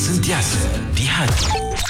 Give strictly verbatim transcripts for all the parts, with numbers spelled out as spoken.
sentiasa di hati.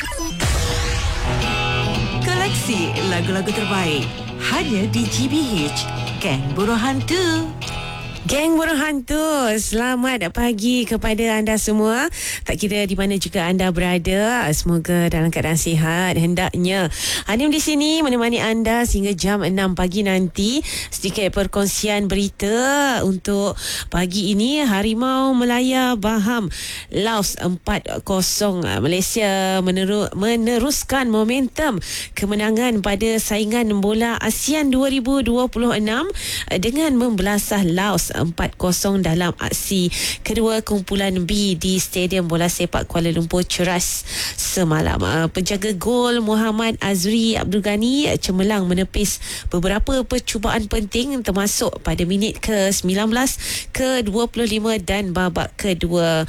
Koleksi lagu-lagu terbaik hanya di G B H Gang Buruh Hantu. Geng Buruh Hantu, selamat pagi kepada anda semua. Tak kira di mana juga anda berada, semoga dalam keadaan sihat. Hendaknya Hanim di sini menemani anda sehingga jam enam pagi nanti. Sedikit perkongsian berita untuk pagi ini. Harimau Melaya Baham Laos empat kosong. Malaysia meneru- meneruskan momentum kemenangan pada saingan bola ASEAN dua ribu dua puluh enam dengan membelasah Laos empat kosong dalam aksi kedua kumpulan B di Stadium Bola Sepak Kuala Lumpur Ceras semalam. Penjaga gol Muhammad Azri Abdul Ghani cemerlang menepis beberapa percubaan penting termasuk pada minit ke sembilan belas, ke dua puluh lima dan babak kedua.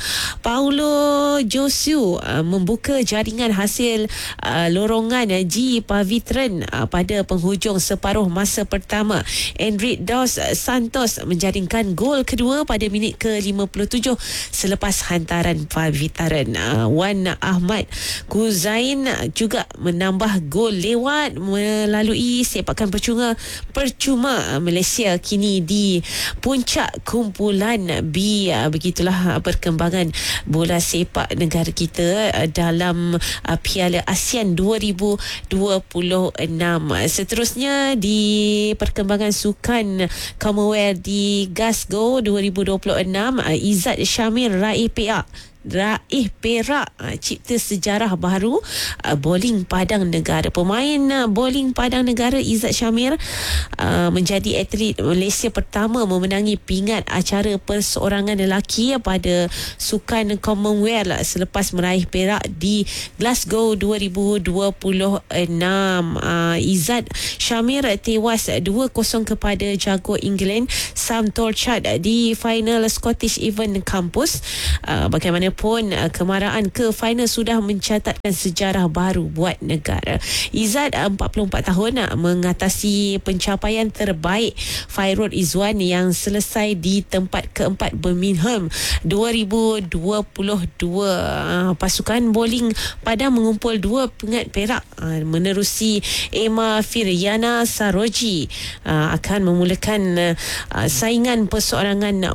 Paulo Josu membuka jaringan hasil lorongan G Pavitran pada penghujung separuh masa pertama. Enric Dos Santos menjaringkan gol kedua pada minit ke lima puluh tujuh selepas hantaran Pavitran. Uh, Wan Ahmad Kuzain juga menambah gol lewat melalui sepakan percuma percuma Malaysia kini di puncak kumpulan B. Uh, begitulah perkembangan bola sepak negara kita uh, dalam uh, Piala ASEAN dua ribu dua puluh enam. Seterusnya di perkembangan sukan Commonwealth di Glasgow dua ribu dua puluh enam, Izzat Syamir raih perak raih perak cipta sejarah baru bowling padang negara. Pemain bowling padang negara Izzat Syamir uh, menjadi atlet Malaysia pertama memenangi pingat acara perseorangan lelaki pada sukan Commonwealth selepas meraih perak di Glasgow dua ribu dua puluh enam. uh, Izzat Syamir tewas dua kosong kepada jago England Sam Torchard di final Scottish Event Campus. uh, Bagaimana pun kemarahan ke final sudah mencatatkan sejarah baru buat negara. Izzat empat puluh empat tahun mengatasi pencapaian terbaik Fairul Izwan yang selesai di tempat keempat Birmingham dua ribu dua puluh dua. Pasukan bowling padang mengumpul dua pingat perak menerusi Emma Firyana Saroji akan memulakan saingan perseorangan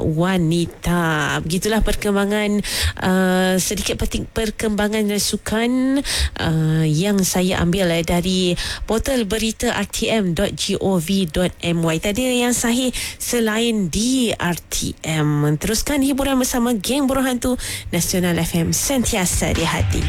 wanita. Begitulah perkembangan Uh, sedikit penting perkembangan sukan uh, yang saya ambil uh, dari portal berita r t m dot gov dot m y. Tadi yang sahih selain di R T M. Teruskan hiburan bersama Geng Buruh Hantu Nasional F M, sentiasa di hati.